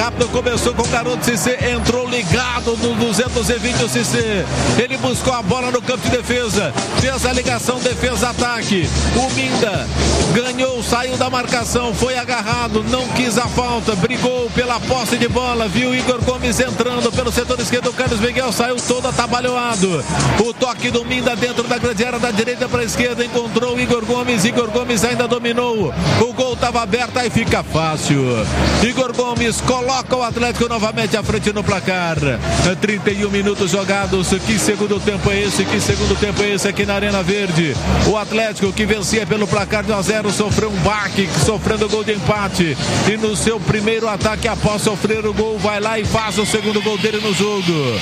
rápido, começou com o garoto Cissé, entrou ligado no 220 o Cissé. Ele buscou a bola no campo de defesa, fez a ligação defesa-ataque. O Minda ganhou, saiu da marcação, foi agarrado, não quis a falta, brigou pela posse de bola, viu o Igor Gomes entrando pelo setor esquerdo, o Carlos Miguel saiu todo atabalhoado. O toque do Minda dentro da grande área, da direita para a esquerda, encontrou o Igor Gomes ainda dominou, o gol estava aberto, aí fica fácil. Igor Gomes coloca o Atlético novamente à frente no placar. 31 minutos jogados, que segundo tempo é esse? Que segundo tempo é esse aqui na Arena Verde? O Atlético, que vencia pelo placar de 1-0, sofreu um baque, sofrendo gol de empate, e no seu primeiro ataque após sofrer o gol, vai lá e faz o segundo gol dele no jogo.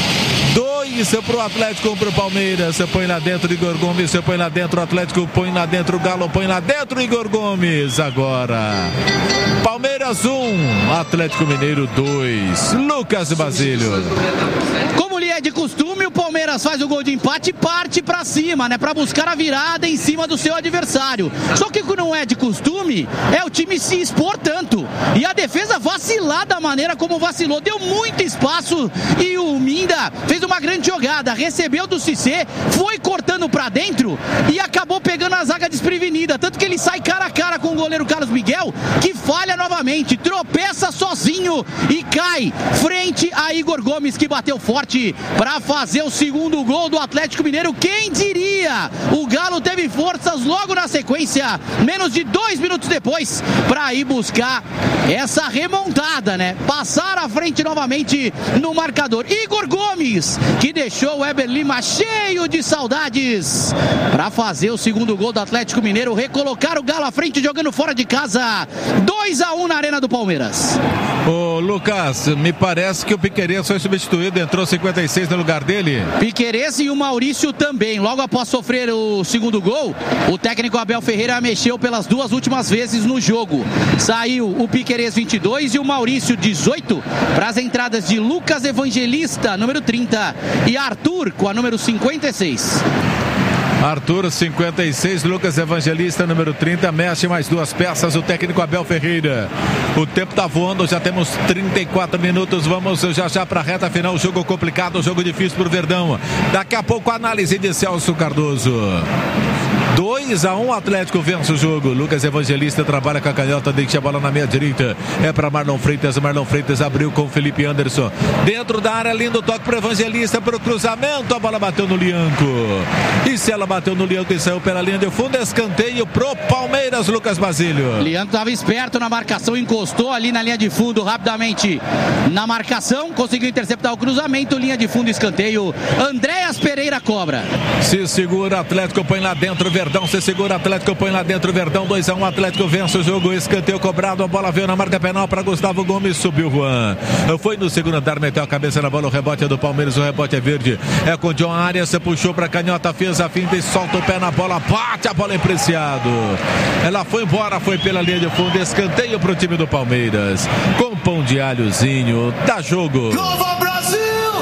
2 para o Atlético, 1 para o Palmeiras. Você põe lá dentro Igor Gomes, você põe lá dentro o Atlético, põe lá dentro o Galo, põe lá dentro Igor Gomes. Agora Palmeiras 1, Atlético Mineiro 2. Lucas Basílio. Como lhe é de costume, o Palmeiras faz o gol de empate e parte pra cima, né? Pra buscar a virada em cima do seu adversário. Só que o que não é de costume é o time se expor tanto. E a defesa vacilar da maneira como vacilou. Deu muito espaço e o Minda fez uma grande jogada. Recebeu do Cissé, foi cortando pra dentro e acabou pegando a zaga desprevenida. Tanto que ele sai cara a cara com o goleiro Carlos Miguel, que falha novamente, tropeça sozinho e cai frente a Igor Gomes, que bateu forte para fazer o segundo gol do Atlético Mineiro. Quem diria? O Galo teve forças logo na sequência, menos de 2 minutos depois, para ir buscar essa remontada, né? Passar à frente novamente no marcador. Igor Gomes, que deixou o Weber Lima cheio de saudades para fazer o segundo gol do Atlético Mineiro, recolocar o Galo à frente jogando fora de casa. 2-1 na Arena do Palmeiras. Ô Lucas, me parece que o Piquerez foi substituído, entrou 56 no lugar dele. Piquerez e o Maurício também. Logo após sofrer o segundo gol, o técnico Abel Ferreira mexeu pelas 2 últimas vezes no jogo. Saiu o Piquerez 22 e o Maurício 18 para as entradas de Lucas Evangelista, número 30, e Arthur com a número 56. Arthur, 56, Lucas Evangelista, número 30, mexe mais 2 peças, o técnico Abel Ferreira. O tempo tá voando, já temos 34 minutos, vamos já para a reta final, jogo complicado, jogo difícil pro Verdão. Daqui a pouco a análise de Celso Cardoso. 2-1, Atlético vence o jogo. Lucas Evangelista trabalha com a canhota, deixa a bola na meia direita. É para Marlon Freitas abriu com Felipe Anderson. Dentro da área, lindo toque para Evangelista, para o cruzamento. A bola bateu no Lianco. E se ela bateu no Lianco e saiu pela linha de fundo, escanteio pro Palmeiras, Lucas Basílio. Lianco estava esperto na marcação, encostou ali na linha de fundo rapidamente na marcação, conseguiu interceptar o cruzamento, linha de fundo, escanteio. Andréas Pereira cobra. Se segura, Atlético põe lá dentro, Verdão se segura, Atlético põe lá dentro, Verdão 2-1, Atlético vence o jogo, escanteio cobrado, a bola veio na marca penal para Gustavo Gomes, subiu Juan, foi no segundo andar, meteu a cabeça na bola, o rebote é do Palmeiras, o rebote é verde, é com o John Arias, puxou para canhota, fez a finta e solta o pé na bola, bate a bola empreciado, ela foi embora, foi pela linha de fundo, escanteio para o time do Palmeiras, com pão de alhozinho, dá jogo. Nova Brasil!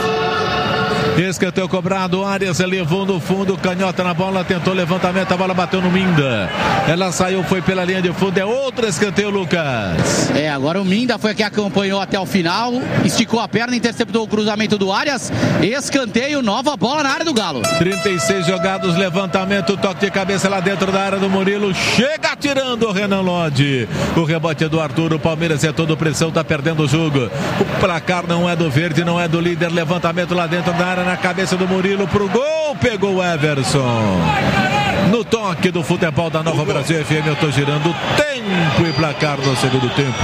Escanteio cobrado, Arias levou no fundo, canhota na bola, tentou levantamento, a bola bateu no Minda. Ela saiu, foi pela linha de fundo, é outro escanteio, Lucas. Agora o Minda foi que acompanhou até o final, esticou a perna, interceptou o cruzamento do Arias, escanteio, nova bola na área do Galo. 36 jogados, levantamento, toque de cabeça lá dentro da área do Murilo, chega atirando o Renan Lodge. O rebote é do Arthur, o Palmeiras é todo pressão, tá perdendo o jogo. O placar não é do verde, não é do líder, levantamento lá dentro da área, na cabeça do Murilo pro gol, pegou o Everson. No toque do futebol da Nova Brasil FM, eu tô girando tempo e placar no segundo tempo.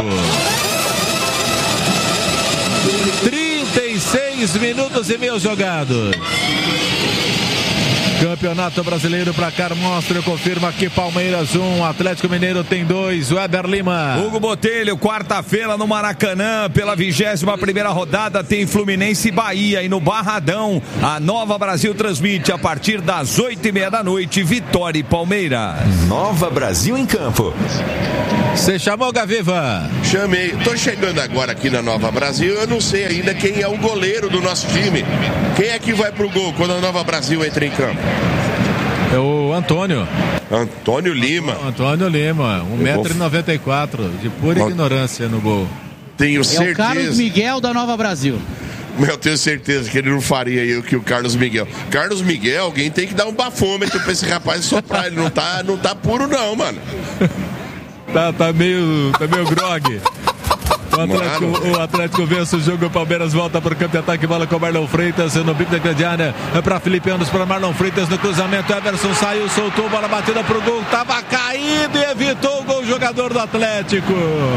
36 minutos e meio jogados. Campeonato Brasileiro, placar mostra e confirma que Palmeiras 1, Atlético Mineiro tem 2, Weber Lima. Hugo Botelho, quarta-feira no Maracanã, pela 21ª rodada tem Fluminense e Bahia, e no Barradão a Nova Brasil transmite a partir das 8h30 da noite, Vitória e Palmeiras. Nova Brasil em campo. Você chamou, Gaviva? Chamei. Tô chegando agora aqui na Nova Brasil. Eu não sei ainda quem é o goleiro do nosso time. Quem é que vai pro gol quando a Nova Brasil entra em campo? É o Antônio. Antônio Lima. Antônio Lima, 1,94 m, de pura ignorância no gol. Tenho certeza. É o Carlos Miguel da Nova Brasil. Eu tenho certeza que ele não faria o que o Carlos Miguel. Carlos Miguel, alguém tem que dar um bafômetro pra esse rapaz soprar. Ele não tá puro não, mano. Tá meio grog. O Atlético vence o jogo, o Palmeiras volta para o campo de ataque, bola com o Marlon Freitas no bico da grande área, para Felipe Anderson, para Marlon Freitas no cruzamento, Everson saiu, soltou, bola batida pro gol, tava caído e evitou o gol, o jogador do Atlético.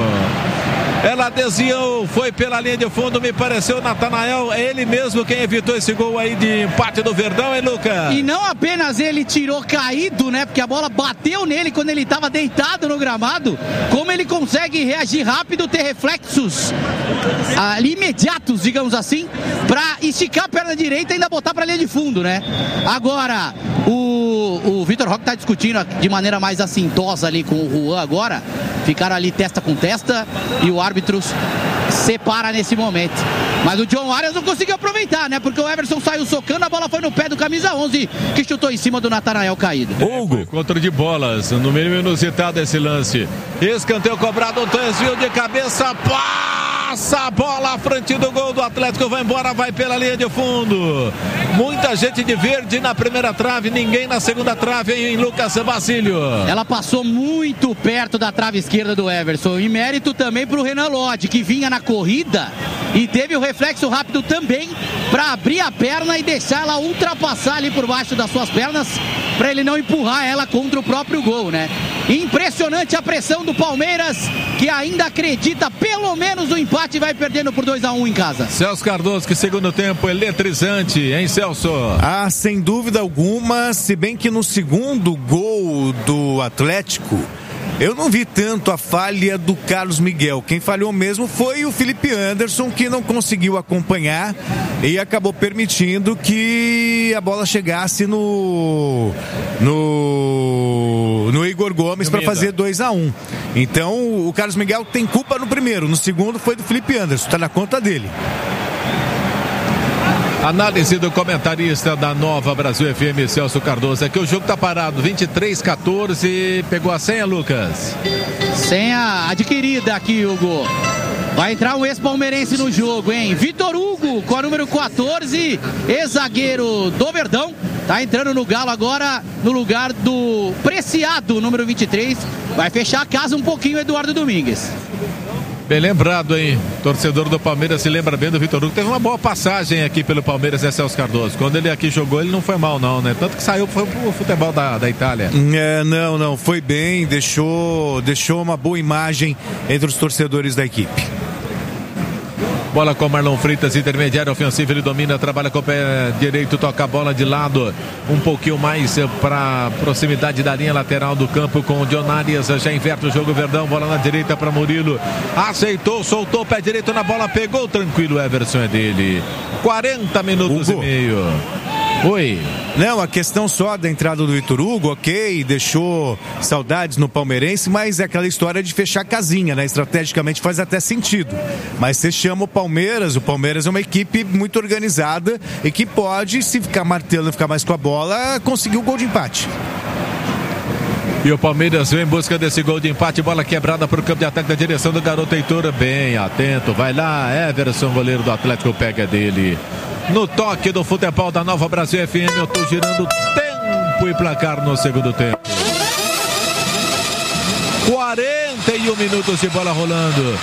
Ela desviou, foi pela linha de fundo, me pareceu Natanael, é ele mesmo quem evitou esse gol aí de empate do Verdão, hein, Lucas? E não apenas ele tirou caído, né, porque a bola bateu nele quando ele estava deitado no gramado, como ele consegue reagir rápido, ter reflexos ali imediatos, digamos assim, para esticar a perna direita e ainda botar para a linha de fundo, né? Agora, o Vitor Roque está discutindo de maneira mais assintosa ali com o Juan agora, ficaram ali testa com testa e o árbitro separa nesse momento. Mas o John Arias não conseguiu aproveitar, né? Porque o Everson saiu socando, a bola foi no pé do camisa 11, que chutou em cima do Natanael caído. Hugo. Encontro de bolas, no mínimo inusitado esse lance. Escanteio cobrado, desvio de cabeça, passa a bola à frente do gol do Atlético, vai embora, vai pela linha de fundo. Muita gente de verde na primeira trave, ninguém na segunda trave, em Lucas Basílio. Ela passou muito perto da trave esquerda do Everson, e mérito também para o Renan Lodge, que vinha na corrida e teve o reflexo rápido também para abrir a perna e deixar ela ultrapassar ali por baixo das suas pernas, para ele não empurrar ela contra o próprio gol, né? Impressionante a pressão do Palmeiras, que ainda acredita pelo menos o empate e vai perdendo por 2-1 em casa. Celso Cardoso, que segundo tempo eletrizante, hein, Celso? Ah, sem dúvida alguma, se bem que no segundo gol do Atlético eu não vi tanto a falha do Carlos Miguel. Quem falhou mesmo foi o Felipe Anderson, que não conseguiu acompanhar e acabou permitindo que a bola chegasse no Igor Gomes para fazer 2-1. Então o Carlos Miguel tem culpa no primeiro, no segundo foi do Felipe Anderson, está na conta dele. Análise do comentarista da Nova Brasil FM, Celso Cardoso. Aqui o jogo tá parado, 23-14. Pegou a senha, Lucas? Senha adquirida aqui, Hugo. Vai entrar um ex-palmeirense no jogo, hein? Vitor Hugo, com a número 14, ex-zagueiro do Verdão. Tá entrando no Galo agora, no lugar do Preciado, número 23. Vai fechar a casa um pouquinho, Eduardo Domingues. Bem lembrado, hein? Torcedor do Palmeiras se lembra bem do Vitor Hugo. Teve uma boa passagem aqui pelo Palmeiras, né, Celso Cardoso? Quando ele aqui jogou, ele não foi mal, não, né? Tanto que saiu, foi pro futebol da Itália. Não, foi bem, deixou uma boa imagem entre os torcedores da equipe. Bola com Marlon Freitas, intermediário ofensivo, ele domina, trabalha com o pé direito, toca a bola de lado, um pouquinho mais para proximidade da linha lateral do campo com o John Arias, já inverte o jogo, Verdão, bola na direita para Murilo, aceitou, soltou o pé direito na bola, pegou tranquilo, Everson é dele, 40 minutos Hugo. E meio. Oi. Não, a questão só da entrada do Vitor Hugo, ok, deixou saudades no palmeirense, mas é aquela história de fechar a casinha, né? Estrategicamente faz até sentido. Mas você chama o Palmeiras é uma equipe muito organizada e que pode, se ficar martelando, ficar mais com a bola, conseguir o gol de empate. E o Palmeiras vem em busca desse gol de empate, bola quebrada para o campo de ataque da direção do garoto Heitor, bem atento, vai lá, Everson, goleiro do Atlético, pega dele. No toque do futebol da Nova Brasil FM, eu tô girando tempo e placar no segundo tempo. 41 minutos de bola rolando.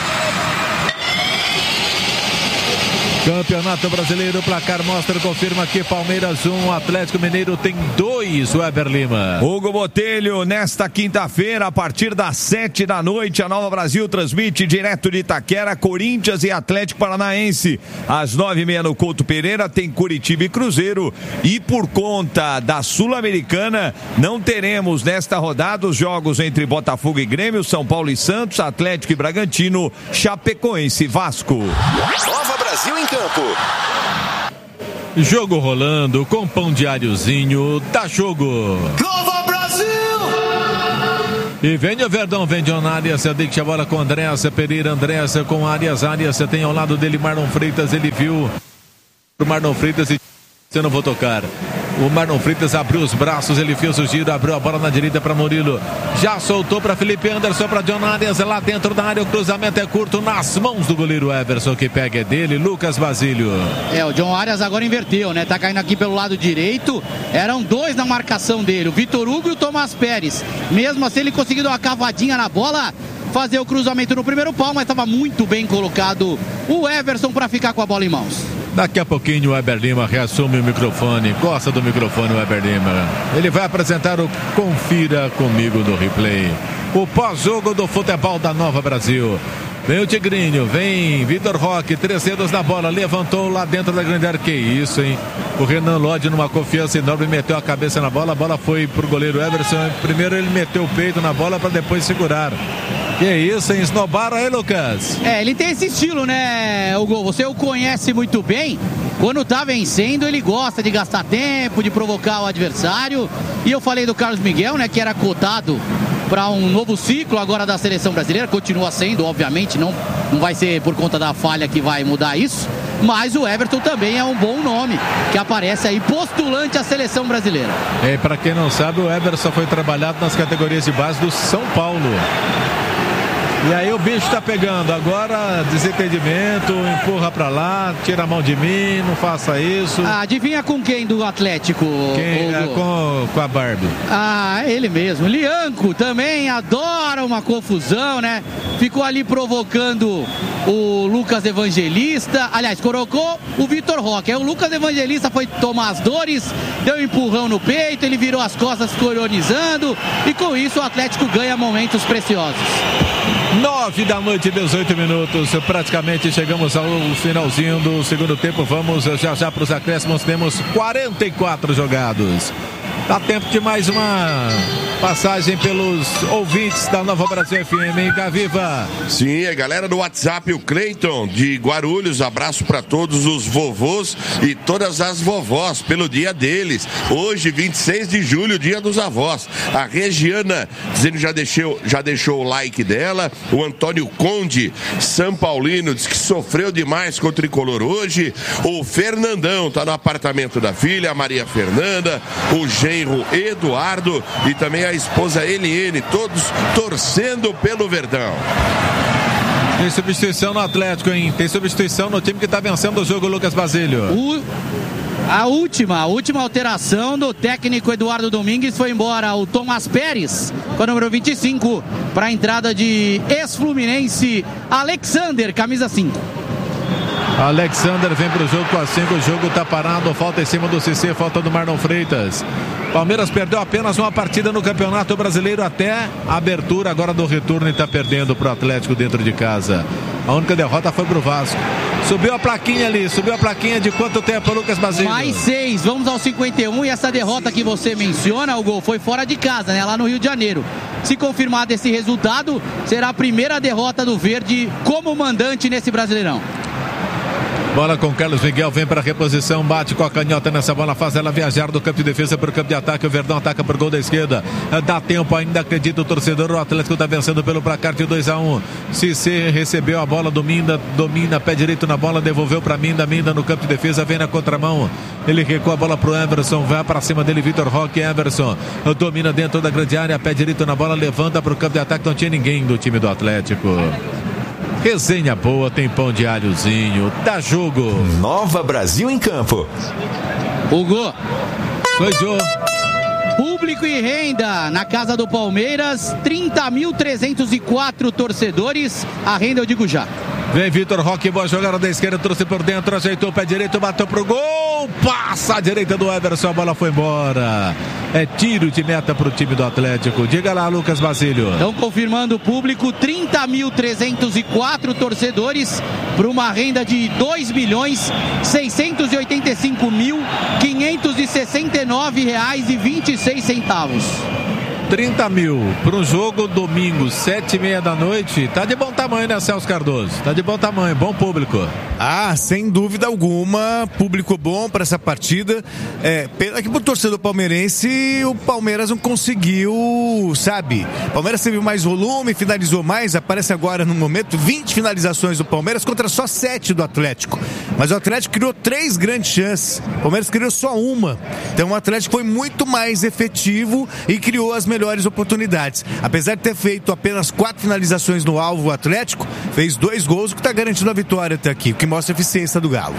Campeonato Brasileiro, placar mostra, confirma que Palmeiras 1, Atlético Mineiro tem 2, Weber Lima. Hugo Botelho, nesta quinta-feira, a partir das 7 da noite, a Nova Brasil transmite direto de Itaquera, Corinthians e Atlético Paranaense. Às 9h30 no Couto Pereira tem Curitiba e Cruzeiro. E por conta da Sul-Americana, não teremos nesta rodada os jogos entre Botafogo e Grêmio, São Paulo e Santos, Atlético e Bragantino, Chapecoense e Vasco. Nova Brasil em campo. Jogo rolando com pão diáriozinho, dá jogo. Nova Brasil! E vem o Verdão, vem John Arias, deixa a bola com Andréas Pereira, Andréas com Arias tem ao lado dele Marlon Freitas, ele viu o Marlon Freitas e eu não vou tocar. O Marlon Freitas abriu os braços, ele fez o giro, abriu a bola na direita para Murilo. Já soltou para Felipe Anderson, para John Arias, lá dentro da área. O cruzamento é curto nas mãos do goleiro Everson, que pega é dele, Lucas Basílio. O John Arias agora inverteu, né? Tá caindo aqui pelo lado direito. Eram dois na marcação dele, o Vitor Hugo e o Tomás Pérez. Mesmo assim, ele conseguiu dar uma cavadinha na bola, fazer o cruzamento no primeiro pau, mas estava muito bem colocado o Everson para ficar com a bola em mãos. Daqui a pouquinho o Weber Lima reassume o microfone. Gosta do microfone o Weber Lima. Ele vai apresentar o Confira Comigo no Replay. O pós-jogo do futebol da Nova Brasil. Vem o Tigrinho, vem Vitor Roque, 3 dedos na bola, levantou lá dentro da grande área. Que isso, hein? O Renan Lodge numa confiança enorme, meteu a cabeça na bola, a bola foi pro goleiro Everson. Primeiro ele meteu o peito na bola para depois segurar. Que isso, hein? Esnobaram aí, Lucas? Ele tem esse estilo, né, Hugo? Você o conhece muito bem. Quando tá vencendo, ele gosta de gastar tempo, de provocar o adversário. E eu falei do Carlos Miguel, né, que era cotado para um novo ciclo agora da seleção brasileira. Continua sendo, obviamente, não vai ser por conta da falha que vai mudar isso. Mas o Everton também é um bom nome, que aparece aí postulante à seleção brasileira. Para quem não sabe, o Everton foi trabalhado nas categorias de base do São Paulo. E aí o bicho tá pegando, agora desentendimento, empurra pra lá, tira a mão de mim, não faça isso. Adivinha com quem do Atlético? Com a Barbie. Ele mesmo, Lianco também adora uma confusão, né? Ficou ali provocando o Lucas Evangelista, aliás, colocou o Vitor Roque. Aí o Lucas Evangelista foi tomar as dores, deu um empurrão no peito, ele virou as costas, ficou ironizando, e com isso o Atlético ganha momentos preciosos. 9h, 18 minutos, praticamente chegamos ao finalzinho do segundo tempo. Vamos já para os acréscimos, temos 44 jogados. Dá tempo de mais uma passagem pelos ouvintes da Nova Brasil FM, hein, Gaviva? Sim, a galera do WhatsApp, o Cleiton de Guarulhos, abraço para todos os vovôs e todas as vovós pelo dia deles. Hoje, 26 de julho, dia dos avós. A Regiana dizendo já deixou o like dela. O Antônio Conde, São Paulino, diz que sofreu demais com o tricolor hoje. O Fernandão tá no apartamento da filha, a Maria Fernanda, o genro Eduardo e também a esposa Eliene, todos torcendo pelo Verdão. Tem substituição no Atlético, hein? Tem substituição no time que tá vencendo o jogo, Lucas Basílio. A última alteração do técnico Eduardo Domingues, foi embora o Tomás Pérez com a número 25 para a entrada de ex-fluminense Alexander, camisa 5. Alexander vem pro jogo com a 5, o jogo tá parado, falta em cima do CC, falta do Marlon Freitas. Palmeiras perdeu apenas uma partida no Campeonato Brasileiro até a abertura agora do retorno e tá perdendo pro Atlético dentro de casa. A única derrota foi pro Vasco. Subiu a plaquinha ali, de quanto tempo, Lucas Basílio? Mais 6, vamos ao 51, e essa derrota que você menciona, o gol foi fora de casa, né, lá no Rio de Janeiro. Se confirmado esse resultado, será a primeira derrota do Verde como mandante nesse Brasileirão. Bola com Carlos Miguel, vem para a reposição, bate com a canhota nessa bola, faz ela viajar do campo de defesa para o campo de ataque. O Verdão ataca por gol da esquerda. Dá tempo ainda, acredita o torcedor. O Atlético está vencendo pelo placar de 2-1. Cissé recebeu a bola, domina, pé direito na bola, devolveu para Minda no campo de defesa, vem na contramão. Ele recua a bola para o Everson, vai para cima dele, Vitor Roque. Everson domina dentro da grande área, pé direito na bola, levanta para o campo de ataque. Não tinha ninguém do time do Atlético. Resenha boa, tem pão de alhozinho, dá jogo. Nova Brasil em campo. Hugo. Foi, Jô. Público e renda na casa do Palmeiras, 30.304 torcedores. A renda eu digo já. Vem Vitor Roque, boa jogada da esquerda, trouxe por dentro, ajeitou o pé direito, bateu pro gol, passa a direita do Everson, a bola foi embora. É tiro de meta pro time do Atlético. Diga lá, Lucas Basílio. Então, confirmando o público, 30.304 torcedores para uma renda de R$2.685.569,26. 30 mil para um jogo domingo, 7h30 da noite, tá de bom tamanho, né, Celso Cardoso? Tá de bom tamanho, bom público. Ah, sem dúvida alguma, público bom para essa partida. Pena que pro torcedor palmeirense o Palmeiras não conseguiu, sabe? O Palmeiras teve mais volume, finalizou mais, aparece agora no momento 20 finalizações do Palmeiras contra só 7 do Atlético. Mas o Atlético criou 3 grandes chances, o Palmeiras criou só uma. Então o Atlético foi muito mais efetivo e criou as melhores oportunidades. Apesar de ter feito apenas 4 finalizações no alvo, o Atlético fez 2 gols, o que está garantindo a vitória até aqui, o que mostra a eficiência do Galo.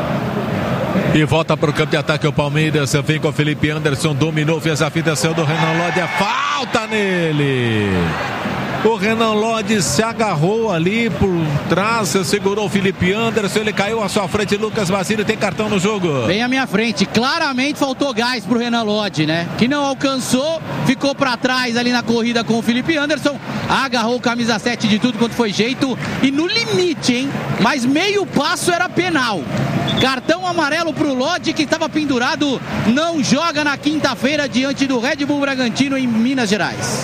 E volta para o campo de ataque o Palmeiras, vem com o Felipe Anderson, dominou, fez a fita, saiu do Renan Lodge, falta nele. O Renan Lodge se agarrou ali por trás, segurou o Felipe Anderson, ele caiu à sua frente, Lucas Basílio tem cartão no jogo. Bem à minha frente, claramente faltou gás pro Renan Lodge, né? Que não alcançou, ficou pra trás ali na corrida com o Felipe Anderson, agarrou o camisa 7 de tudo quanto foi jeito e no limite, hein? Mas meio passo era penal. Cartão amarelo pro Lodge, que estava pendurado, não joga na quinta-feira diante do Red Bull Bragantino em Minas Gerais.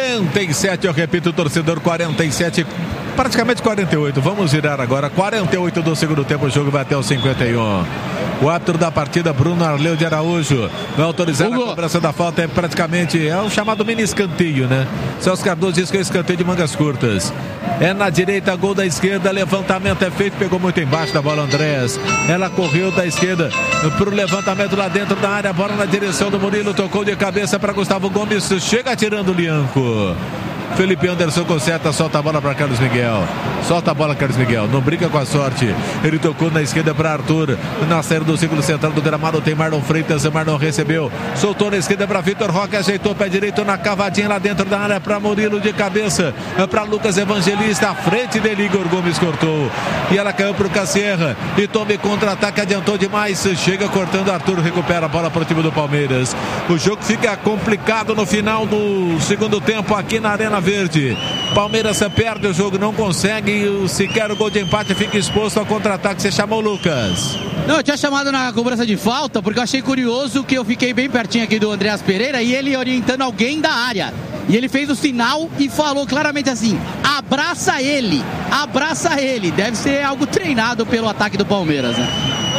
47, eu repito, torcedor, 47, praticamente 48. Vamos virar agora, 48 do segundo tempo, o jogo vai até o 51. O árbitro da partida, Bruno Arleu de Araújo, vai autorizar a cobrança da falta, é o chamado mini escanteio, né? Celso Cardoso diz que é escanteio de mangas curtas. É na direita, gol da esquerda, levantamento é feito, pegou muito embaixo da bola Andrés. Ela correu da esquerda pro levantamento lá dentro da área, bola na direção do Murilo, tocou de cabeça para Gustavo Gomes, chega atirando o Lianco. Felipe Anderson conserta, solta a bola para Carlos Miguel. Solta a bola, Carlos Miguel. Não brinca com a sorte. Ele tocou na esquerda para Arthur. Na saída do círculo central do gramado tem Marlon Freitas. Marlon recebeu. Soltou na esquerda para Vitor Roque. Ajeitou o pé direito na cavadinha lá dentro da área para Murilo de cabeça. Para Lucas Evangelista. À frente dele, Igor Gomes cortou. E ela caiu para o Cassierra. E tome contra-ataque. Adiantou demais. Chega cortando. Arthur recupera a bola para o time do Palmeiras. O jogo fica complicado no final do segundo tempo aqui na Arena Verde. Palmeiras perde o jogo, não consegue sequer o gol de empate, fica exposto ao contra-ataque. Você chamou o Lucas? Não, eu tinha chamado na cobrança de falta porque eu achei curioso que eu fiquei bem pertinho aqui do Andreas Pereira e ele orientando alguém da área. E ele fez o sinal e falou claramente assim: abraça ele, abraça ele. Deve ser algo treinado pelo ataque do Palmeiras, né?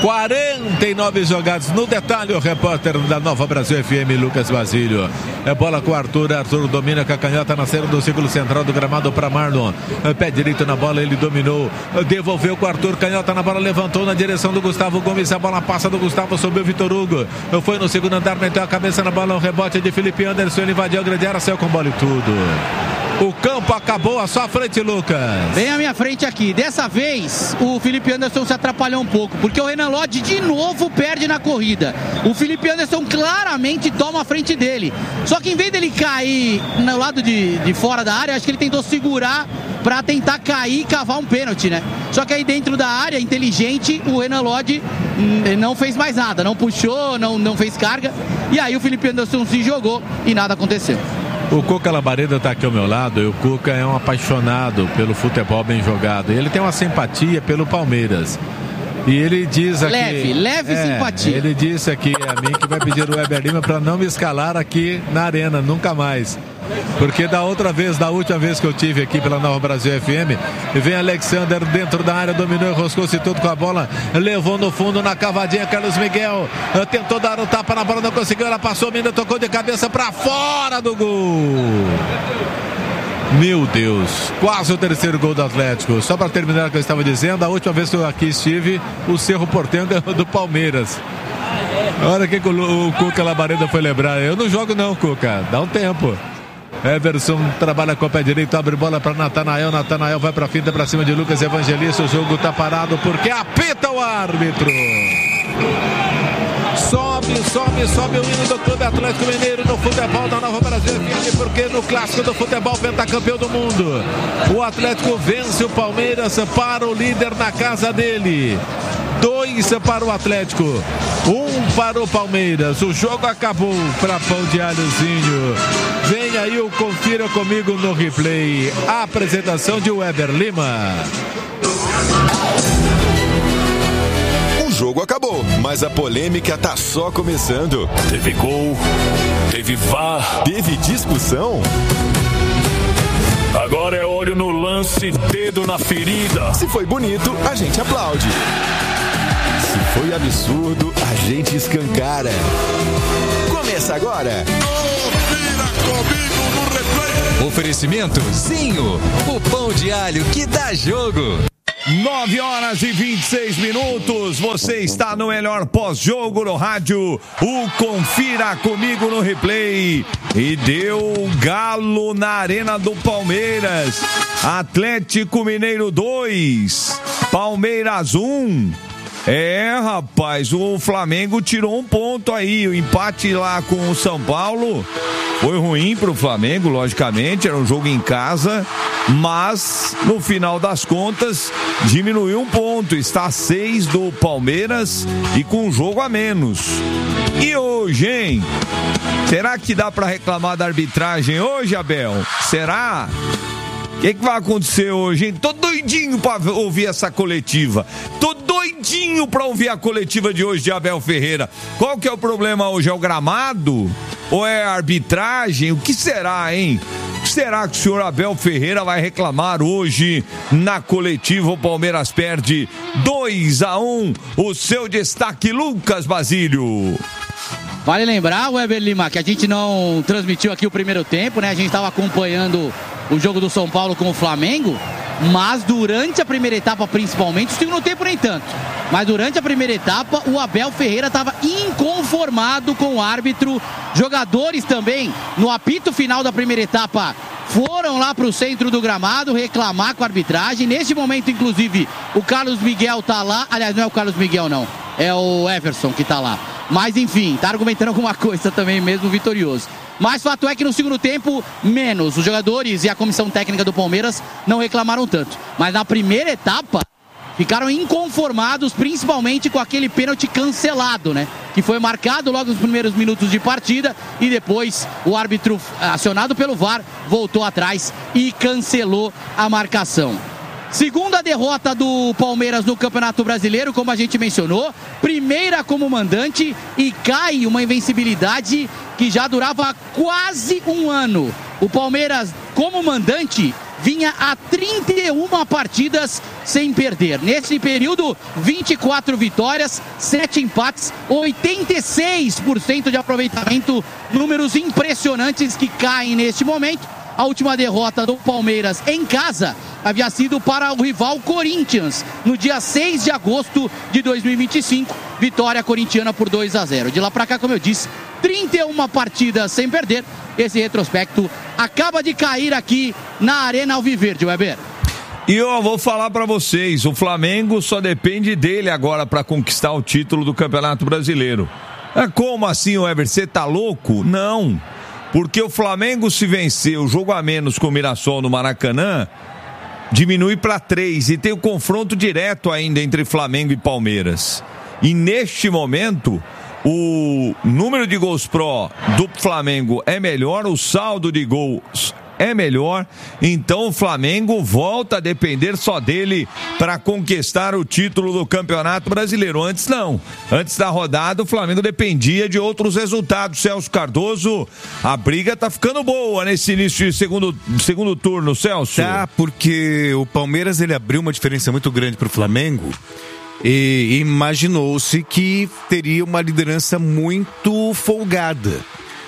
49 jogados. No detalhe, o repórter da Nova Brasil FM, Lucas Basílio. É bola com o Arthur. Arthur domina com a canhota na saída do círculo central do gramado para Marlon. Pé direito na bola, ele dominou. Devolveu com o Arthur. Canhota na bola, levantou na direção do Gustavo Gomes. A bola passa do Gustavo, subiu o Vitor Hugo. Foi no segundo andar, meteu a cabeça na bola. Um rebote de Felipe Anderson. Ele invadiu a grande área, saiu com bola e tudo. O campo acabou à sua frente, Lucas. Bem à minha frente aqui. Dessa vez, o Felipe Anderson se atrapalhou um pouco, porque o Renan Lodge de novo perde na corrida. O Felipe Anderson claramente toma a frente dele. Só que em vez dele cair no lado de fora da área, acho que ele tentou segurar para tentar cair e cavar um pênalti, né? Só que aí dentro da área, inteligente, o Renan Lodge não fez mais nada. Não puxou, não fez carga. E aí o Felipe Anderson se jogou e nada aconteceu. O Cuca Labareda está aqui ao meu lado e o Cuca é um apaixonado pelo futebol bem jogado. Ele tem uma simpatia pelo Palmeiras. E ele diz aqui... Leve simpatia. Ele disse aqui a mim que vai pedir o Weber Lima para não me escalar aqui na arena, nunca mais. Porque da última vez que eu tive aqui pela Nova Brasil FM, vem Alexander dentro da área, dominou, enroscou-se tudo com a bola, levou no fundo na cavadinha, Carlos Miguel tentou dar o tapa na bola, não conseguiu, ela passou, Mina tocou de cabeça para fora do gol. Meu Deus, quase o terceiro gol do Atlético. Só para terminar o que eu estava dizendo, a última vez que eu aqui estive, o Cerro Porteño ganhou do Palmeiras. A hora que o Cuca Labareda foi lembrar, eu não jogo não, Cuca, dá um tempo. Everson trabalha com o pé direito, abre bola para Natanael. Natanael vai para a finta, para cima de Lucas Evangelista. O jogo está parado porque apita o árbitro. Sobe o hino do Clube Atlético Mineiro no futebol da Nova Brasil FM, porque no clássico do futebol pentacampeão do mundo, o Atlético vence o Palmeiras para o líder na casa dele. 2 para o Atlético, 1 para o Palmeiras. O jogo acabou para Pão de Alhozinho. Vem aí o Confira Comigo no replay. A apresentação de Weber Lima. O jogo acabou, mas a polêmica tá só começando. Teve gol, teve VAR, teve discussão. Agora é olho no lance, dedo na ferida. Se foi bonito, a gente aplaude. Se foi absurdo, a gente escancara. Começa agora. Confira comigo no replay. Oferecimento Zinho, o pão de alho que dá jogo. 9h26. Você está no melhor pós-jogo no rádio. O Confira Comigo no Replay. E deu galo na Arena do Palmeiras. Atlético Mineiro 2, Palmeiras 1. Rapaz, o Flamengo tirou um ponto aí. O empate lá com o São Paulo foi ruim pro Flamengo, logicamente, era um jogo em casa, mas no final das contas diminuiu um ponto, está a 6 do Palmeiras e com um jogo a menos. E hoje, hein? Será que dá pra reclamar da arbitragem hoje, Abel? Será? O que vai acontecer hoje, hein? Tô doidinho pra ouvir essa coletiva. Tô doidinho pra ouvir a coletiva de hoje de Abel Ferreira. Qual que é o problema hoje? É o gramado? Ou é a arbitragem? O que será, hein? O que será que o senhor Abel Ferreira vai reclamar hoje na coletiva? O Palmeiras perde 2-1. O seu destaque, Lucas Basílio. Vale lembrar, Weber Lima, que a gente não transmitiu aqui o primeiro tempo, né? A gente estava acompanhando o jogo do São Paulo com o Flamengo, mas durante a primeira etapa, principalmente, o segundo tempo nem tanto, mas durante a primeira etapa, o Abel Ferreira estava inconformado com o árbitro. Jogadores também, no apito final da primeira etapa, foram lá para o centro do gramado reclamar com a arbitragem. Neste momento, inclusive, o Carlos Miguel tá lá. Aliás, não é o Carlos Miguel, não. É o Everson que tá lá. Mas, enfim, tá argumentando alguma coisa também, mesmo vitorioso. Mas fato é que no segundo tempo, menos. Os jogadores e a comissão técnica do Palmeiras não reclamaram tanto. Mas na primeira etapa, ficaram inconformados, principalmente com aquele pênalti cancelado, né? Que foi marcado logo nos primeiros minutos de partida e depois o árbitro, acionado pelo VAR, voltou atrás e cancelou a marcação. Segunda derrota do Palmeiras no Campeonato Brasileiro, como a gente mencionou. Primeira como mandante e cai uma invencibilidade que já durava quase um ano. O Palmeiras, como mandante, vinha a 31 partidas sem perder. Nesse período, 24 vitórias, 7 empates, 86% de aproveitamento. Números impressionantes que caem neste momento. A última derrota do Palmeiras em casa havia sido para o rival Corinthians, no dia 6 de agosto de 2025, vitória corintiana por 2-0. De lá para cá, como eu disse, 31 partidas sem perder. Esse retrospecto acaba de cair aqui na Arena Alviverde, Weber. E eu vou falar para vocês, o Flamengo só depende dele agora para conquistar o título do Campeonato Brasileiro. Como assim, Weber? Você tá louco? Não. Porque o Flamengo, se vencer o jogo a menos com o Mirassol no Maracanã, diminui para 3 e tem o confronto direto ainda entre Flamengo e Palmeiras. E neste momento, o número de gols pró do Flamengo é melhor, o saldo de gols é melhor, então o Flamengo volta a depender só dele para conquistar o título do Campeonato Brasileiro. Antes não, antes da rodada o Flamengo dependia de outros resultados. Celso Cardoso, a briga tá ficando boa nesse início de segundo turno, Celso. Tá, porque o Palmeiras ele abriu uma diferença muito grande para o Flamengo e imaginou-se que teria uma liderança muito folgada.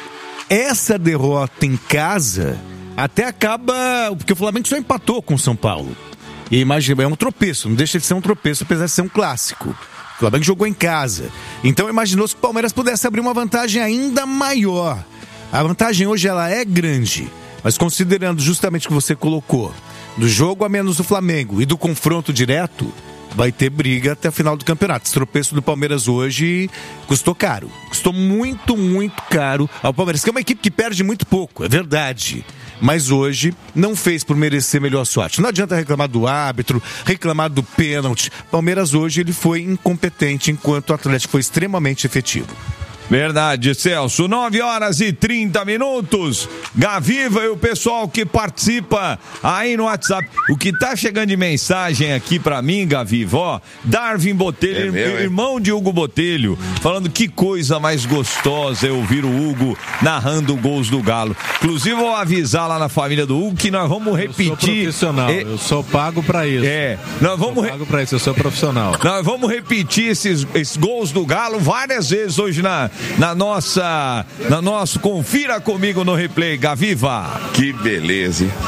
Essa derrota em casa até acaba, porque o Flamengo só empatou com o São Paulo. E imagina, é um tropeço, não deixa de ser um tropeço, apesar de ser um clássico. O Flamengo jogou em casa. Então imaginou-se que o Palmeiras pudesse abrir uma vantagem ainda maior. A vantagem hoje ela é grande, mas considerando justamente o que você colocou, do jogo a menos do Flamengo e do confronto direto, vai ter briga até o final do campeonato. Esse tropeço do Palmeiras hoje custou caro. Custou muito, muito caro ao Palmeiras, que é uma equipe que perde muito pouco, é verdade. Mas hoje não fez por merecer melhor sorte. Não adianta reclamar do árbitro, reclamar do pênalti. Palmeiras hoje ele foi incompetente, enquanto o Atlético foi extremamente efetivo. Verdade, Celso. 9h30. Gaviva e o pessoal que participa aí no WhatsApp. O que tá chegando de mensagem aqui pra mim, Gaviva, ó, Darwin Botelho, irmão de Hugo Botelho, falando que coisa mais gostosa é ouvir o Hugo narrando gols do Galo. Inclusive, vou avisar lá na família do Hugo que nós vamos repetir. Eu sou profissional, eu sou pago pra isso. Nós vamos pago pra isso, eu sou profissional. Nós vamos repetir esses gols do Galo várias vezes hoje na nosso Confira Comigo no Replay, Gaviva. Que beleza, hein?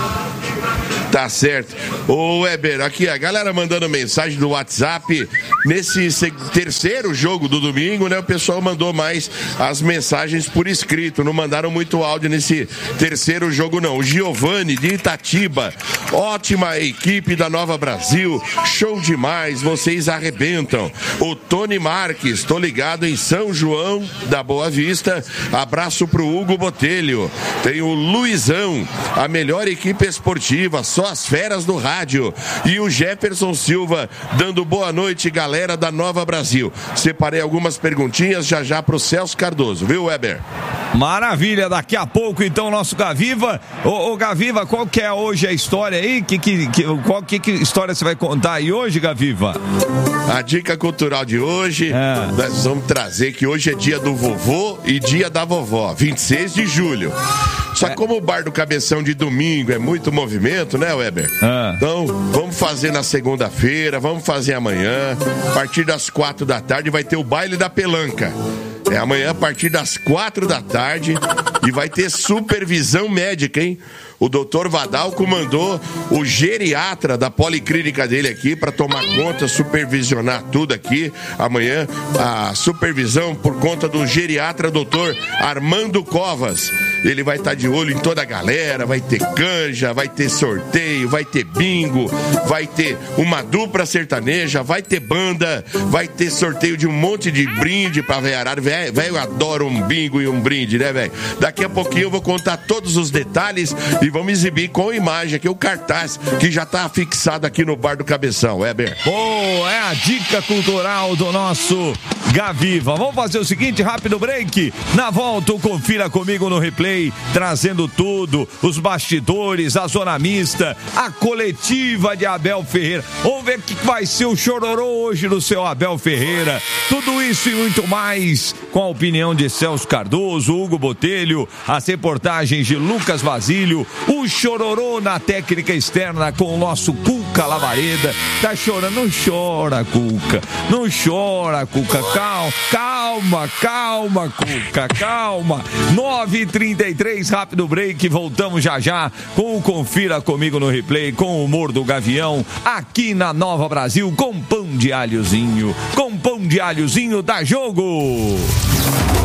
Tá certo. Ô Weber, aqui a galera mandando mensagem do WhatsApp. Nesse terceiro jogo do domingo, né? O pessoal mandou mais as mensagens por escrito. Não mandaram muito áudio nesse terceiro jogo, não. O Giovanni de Itatiba. Ótima equipe da Nova Brasil. Show demais. Vocês arrebentam. O Tony Marques. Tô ligado em São João da Boa Vista. Abraço pro Hugo Botelho. Tem o Luizão. A melhor equipe esportiva. Só as feras do rádio. E o Jefferson Silva dando boa noite, galera da Nova Brasil. Separei algumas perguntinhas já pro Celso Cardoso, viu, Weber? Maravilha, daqui a pouco então nosso Gaviva. Ô Gaviva, qual que é hoje a história aí? Qual história você vai contar aí hoje, Gaviva? A dica cultural de hoje, nós vamos trazer que hoje é dia do vovô e dia da vovó, 26 de julho. Só que como o Bar do Cabeção de domingo é muito movimento, né, Weber? Então, vamos fazer na segunda-feira, vamos fazer amanhã. A partir das 4 da tarde vai ter o baile da pelanca. É amanhã a partir das 4 da tarde e vai ter supervisão médica, hein? O doutor Vadal comandou o geriatra da policlínica dele aqui para tomar conta, supervisionar tudo aqui. Amanhã a supervisão por conta do geriatra doutor Armando Covas. Ele vai estar de olho em toda a galera, vai ter canja, vai ter sorteio, vai ter bingo, vai ter uma dupla sertaneja, vai ter banda, vai ter sorteio de um monte de brinde pra velharada. Velho adora um bingo e um brinde, né, velho? Daqui a pouquinho eu vou contar todos os detalhes e vamos exibir com imagem aqui o cartaz que já tá fixado aqui no Bar do Cabeção, Weber. É a dica cultural do nosso Gaviva. Vamos fazer o seguinte, rápido break. Na volta, Confira Comigo no Replay, trazendo tudo, os bastidores, a zona mista, a coletiva de Abel Ferreira. Vamos ver o que vai ser o chororô hoje do seu Abel Ferreira. Tudo isso e muito mais com a opinião de Celso Cardoso, Hugo Botelho, as reportagens de Lucas Basílio, o chororô na técnica externa com o nosso Cuca Lavareda. Tá chorando? Não chora, Cuca. Não chora, Cuca. Calma, Cuca. Calma. 9h33, rápido break. Voltamos já com o Confira Comigo no Replay, com o humor do Gavião, aqui na Nova Brasil, com pão de alhozinho. Com pão de alhozinho dá jogo.